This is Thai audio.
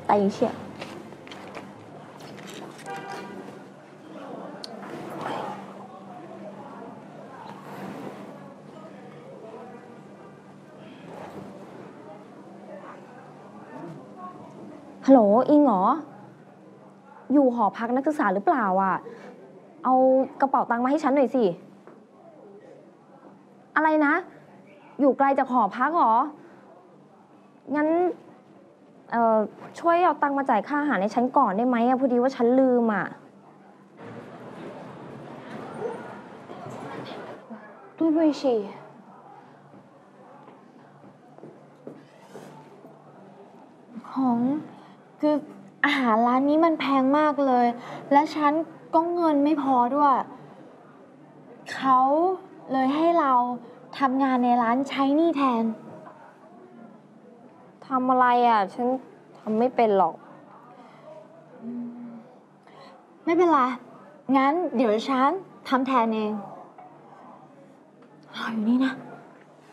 带一切。ฮัลโหลอิงเหรออยู่หอพักนักศึกษาหรือเปล่าอ่ะเอากระเป๋าตังค์มาให้ฉันหน่อยสิอะไรนะอยู่ไกลจากหอพักเหรองั้นช่วยเอาตังค์มาจ่ายค่าอาหารให้ฉันก่อนได้ไหมอ่ะพอดีว่าฉันลืมอ่ะ对不起ของคืออาหารร้านนี้มันแพงมากเลยและฉันก็เงินไม่พอด้วยเขาเลยให้เราทำงานในร้านใช้หนี้แทนทำอะไรอ่ะฉันทำไม่เป็นหรอกไม่เป็นไรงั้นเดี๋ยวฉันทำแทนเองรออยู่นี่นะ